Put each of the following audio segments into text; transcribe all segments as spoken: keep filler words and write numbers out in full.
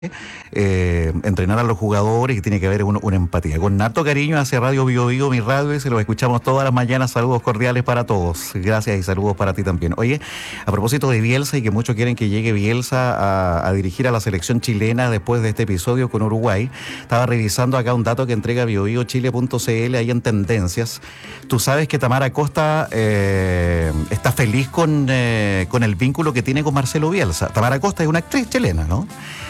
Eh, entrenar a los jugadores, que tiene que haber un, una empatía. Con harto cariño hacia Radio Bio Bio, mi radio, y se los escuchamos todas las mañanas. Saludos cordiales para todos. Gracias y saludos para ti también. Oye, a propósito de Bielsa y que muchos quieren que llegue Bielsa a, a dirigir a la selección chilena después de este episodio con Uruguay, estaba revisando acá un dato que entrega bio bio chile punto c l ahí en tendencias. Tú sabes que Tamara Costa eh, está feliz con, eh, con el vínculo que tiene con Marcelo Bielsa. Tamara Costa es una actriz chilena, ¿no?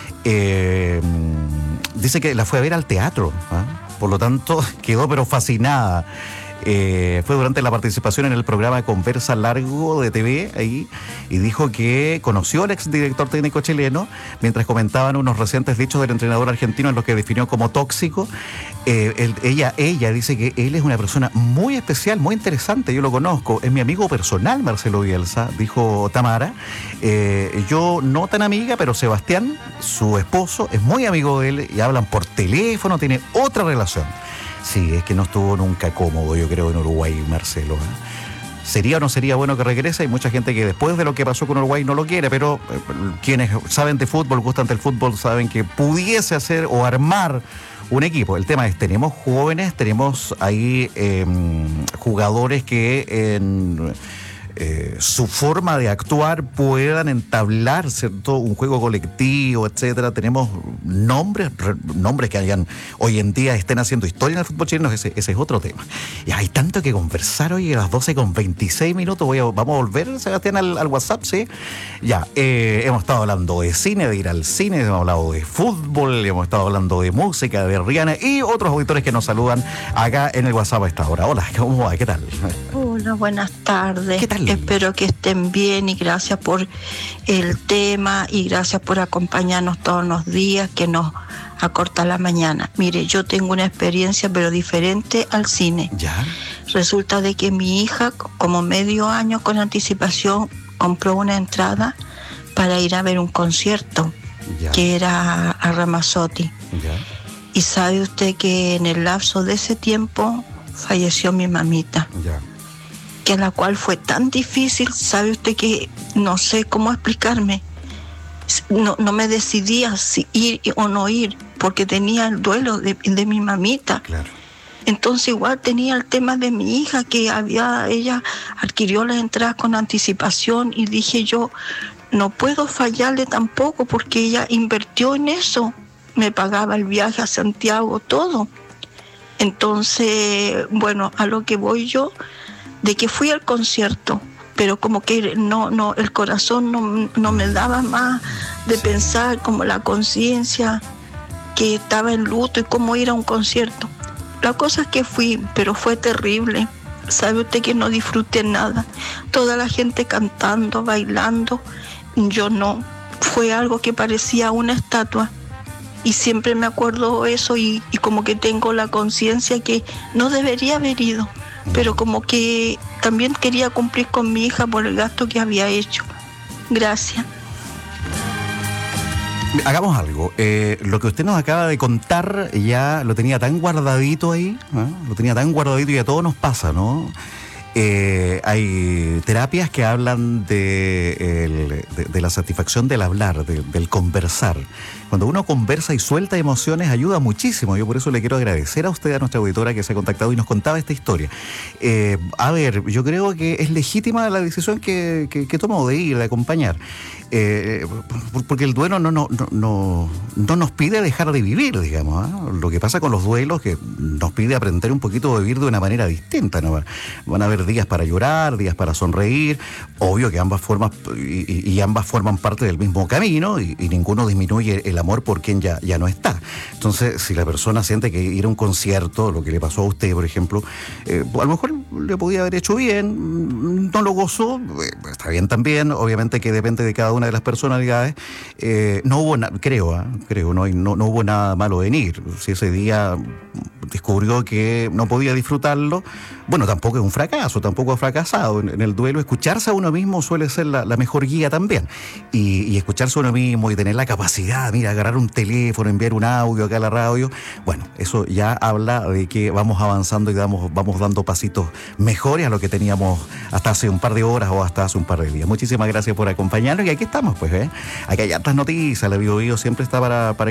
Eh, dice que la fue a ver al teatro, ¿eh? Por lo tanto quedó pero fascinada. Eh, fue durante la participación en el programa Conversa Largo de T V ahí, y dijo que conoció al exdirector técnico chileno mientras comentaban unos recientes dichos del entrenador argentino en los que definió como tóxico. Eh, él, ella, ella dice que él es una persona muy especial, muy interesante, yo lo conozco, es mi amigo personal Marcelo Bielsa, dijo Tamara. Eh, yo no tan amiga, pero Sebastián, su esposo, es muy amigo de él y hablan por teléfono, tiene otra relación. Sí, es que no estuvo nunca cómodo, yo creo, en Uruguay, Marcelo, ¿eh? ¿Sería o no sería bueno que regrese? Hay mucha gente que después de lo que pasó con Uruguay no lo quiere, pero eh, quienes saben de fútbol, gustan del fútbol, saben que pudiese hacer o armar un equipo. El tema es, tenemos jóvenes, tenemos ahí eh, jugadores que en... Eh, su forma de actuar puedan entablar, ¿cierto?, un juego colectivo, etcétera. Tenemos nombres, re, nombres que hayan hoy en día estén haciendo historia en el fútbol chileno. Ese, ese es otro tema. Y hay tanto que conversar hoy a las doce con veintiséis minutos. Voy a, vamos a volver, Sebastián, al, al WhatsApp, ¿sí? Ya, eh, hemos estado hablando de cine, de ir al cine, hemos hablado de fútbol, hemos estado hablando de música, de Rihanna y otros auditores que nos saludan acá en el WhatsApp a esta hora. Hola, ¿cómo va? ¿Qué tal? Hola, buenas tardes. ¿Qué tal? Espero que estén bien y gracias por el tema y gracias por acompañarnos todos los días que nos acorta la mañana. Mire, yo tengo una experiencia pero diferente al cine. ¿Ya? Resulta de que mi hija, como medio año con anticipación, compró una entrada para ir a ver un concierto. ¿Ya? Que era a Ramazzotti. ¿Ya? Y sabe usted que en el lapso de ese tiempo falleció mi mamita. ¿Ya? Que la cual fue tan difícil, sabe usted que no sé cómo explicarme, no, no me decidía si ir o no ir, porque tenía el duelo de, de mi mamita. Claro. Entonces igual tenía el tema de mi hija, que había, ella adquirió las entradas con anticipación, y dije yo, no puedo fallarle tampoco, porque ella invirtió en eso, me pagaba el viaje a Santiago, todo. Entonces, bueno, a lo que voy yo, de que fui al concierto, pero como que no, no, el corazón no, no me daba más de sí. Pensar, como la conciencia que estaba en luto y cómo ir a un concierto. La cosa es que fui, pero fue terrible. Sabe usted que no disfruté nada. Toda la gente cantando, bailando, yo no. Fue algo que parecía una estatua. Y siempre me acuerdo eso y, y como que tengo la conciencia que no debería haber ido. Pero como que también quería cumplir con mi hija por el gasto que había hecho. Gracias. Hagamos algo. Eh, lo que usted nos acaba de contar ya lo tenía tan guardadito ahí, ¿eh? Lo tenía tan guardadito y a todos nos pasa, ¿no? Eh, hay terapias que hablan de, el, de, de la satisfacción del hablar, de, del conversar. Cuando uno conversa y suelta emociones ayuda muchísimo. Yo por eso le quiero agradecer a usted, a nuestra auditora que se ha contactado y nos contaba esta historia. Eh, a ver, yo creo que es legítima la decisión que, que, que tomó de ir, de acompañar. Eh, porque el duelo no, no, no, no, no nos pide dejar de vivir, digamos, ¿eh? Lo que pasa con los duelos que nos pide aprender un poquito a vivir de una manera distinta, ¿no? Van a haber días para llorar, días para sonreír, obvio que ambas formas y, y ambas forman parte del mismo camino y, y ninguno disminuye el amor por quien ya, ya no está. Entonces, si la persona siente que ir a un concierto, lo que le pasó a usted, por ejemplo, eh, a lo mejor le podía haber hecho bien, no lo gozó, eh, está bien también, obviamente que depende de cada una de las personalidades. Eh, no hubo nada, creo, ¿eh? creo, no, no, no hubo nada malo en ir. Si ese día descubrió que no podía disfrutarlo, bueno, tampoco es un fracaso, tampoco ha fracasado. En, en el duelo, escucharse a uno mismo suele ser la, la mejor guía también. Y, y escucharse a uno mismo y tener la capacidad, mira, agarrar un teléfono, enviar un audio acá a la radio, bueno, eso ya habla de que vamos avanzando y damos, vamos dando pasitos mejores a lo que teníamos hasta hace un par de horas o hasta hace un par de días. Muchísimas gracias por acompañarnos y aquí estamos, pues, ¿eh? Aquí hay hartas noticias, la Bio Bio siempre está para, para